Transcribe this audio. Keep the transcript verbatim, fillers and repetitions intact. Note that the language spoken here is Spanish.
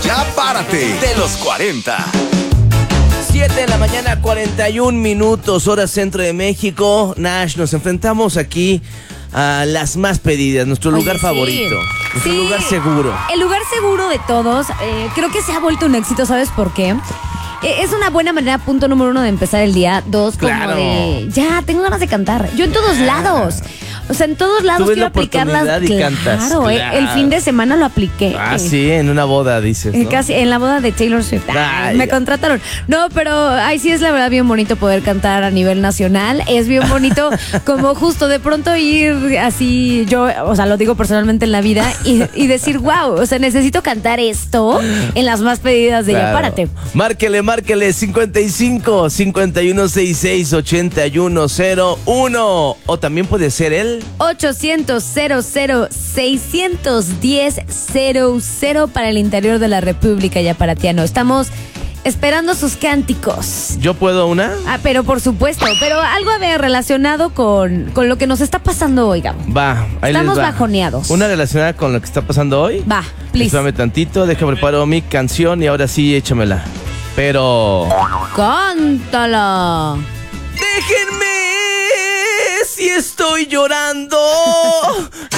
Ya párate de los cuarenta. siete de la mañana, cuarenta y un minutos, hora centro de México. Nash, nos enfrentamos aquí a las más pedidas, nuestro Oye, lugar sí. favorito, nuestro Sí, lugar seguro. El lugar seguro de todos. eh, creo que se ha vuelto un éxito, ¿sabes por qué? Eh, es una buena manera, punto número uno, de empezar el día. Dos, Claro. como de, ya, tengo ganas de cantar. Yo en todos lados. O sea, en todos lados Tú ves quiero la aplicar las... oportunidad y cantas, Claro, eh, claro. el fin de semana lo apliqué. Ah, sí, en una boda, dices, Eh, ¿no? Casi en la boda de Taylor Swift. Ah, Ay, me ya. contrataron. No, pero ahí sí es la verdad bien bonito poder cantar a nivel nacional. Es bien bonito como justo de pronto ir así, yo, o sea, lo digo personalmente en la vida y, y decir, wow, o sea, necesito cantar esto en las más pedidas de Ya Claro. Párate. Márquele, márquele cincuenta y cinco, cincuenta y uno sesenta y seis, ochenta y uno cero uno. O también puede ser el... ochocientos, cero cero, seiscientos diez, cero cero para el interior de la República Yaparatiano. Estamos esperando sus cánticos. ¿Yo puedo una? Ah, pero por supuesto, pero algo de relacionado con, con lo que nos está pasando hoy, Gabo. Va, ahí Estamos les va. bajoneados. Una relacionada con lo que está pasando hoy. Va, please. Espérame tantito, deja preparo mi canción y ahora sí, échamela. Pero... Cántala. Déjenme si estoy llorando.